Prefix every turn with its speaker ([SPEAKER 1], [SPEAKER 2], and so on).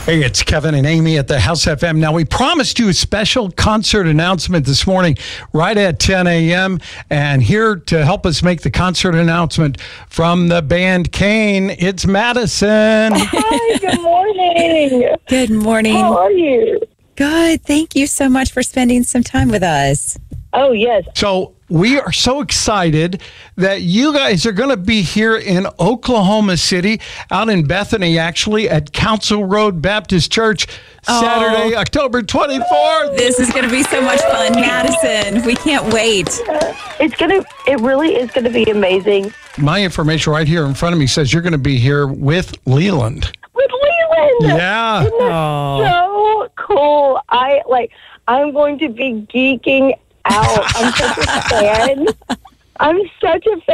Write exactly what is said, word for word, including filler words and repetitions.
[SPEAKER 1] Hey, it's Kevin and Amy at the House F M. Now, we promised you a special concert announcement this morning right at ten a.m. And here to help us make the concert announcement from the band Kane, it's Madison.
[SPEAKER 2] Hi, good morning.
[SPEAKER 3] Good morning.
[SPEAKER 2] How are you?
[SPEAKER 3] Good. Thank you so much for spending some time with us.
[SPEAKER 2] Oh, yes.
[SPEAKER 1] So we are so excited that you guys are going to be here in Oklahoma City, out in Bethany, actually, at Council Road Baptist Church, Saturday,
[SPEAKER 3] Oh.
[SPEAKER 1] October twenty-fourth.
[SPEAKER 3] This is going to be so much fun, Madison. We can't wait.
[SPEAKER 2] It's going to, it really is going to be amazing.
[SPEAKER 1] My information right here in front of me says you're going to be here with Leland.
[SPEAKER 2] With Leland.
[SPEAKER 1] Yeah.
[SPEAKER 2] Isn't that
[SPEAKER 3] Oh.
[SPEAKER 2] so cool? I, like, I'm going to be geeking out. I'm such a fan. I'm such a fan.